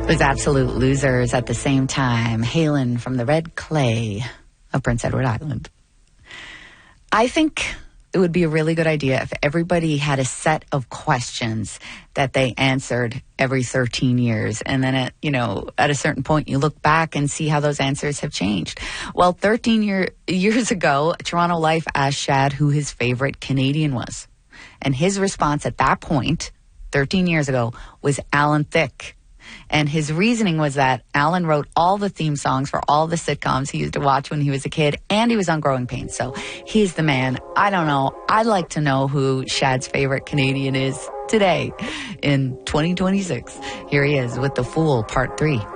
It was Absolute Losers at the same time, hailing from the red clay of Prince Edward Island. I think it would be a really good idea if everybody had a set of questions that they answered every 13 years. And then at a certain point, you look back and see how those answers have changed. Well, 13 years ago, Toronto Life asked Shad who his favorite Canadian was. And his response at that point, 13 years ago, was Alan Thicke. And his reasoning was that Alan wrote all the theme songs for all the sitcoms he used to watch when he was a kid, and he was on Growing Pains. So he's the man. I don't know. I'd like to know who Shad's favorite Canadian is today in 2026. Here he is with The Fool, Part 3.